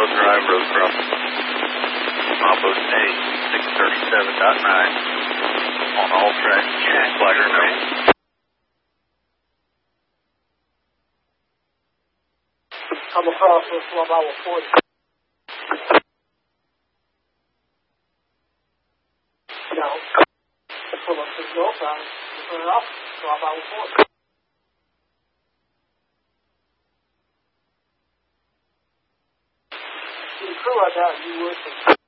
Drive, road crossing. Mambo State, 637.9. On all tracks, flagger no. Come across with Club Hour 40. Down. Pull up to the north side. Turn up. Club Hour 40. See the crew right now, you would.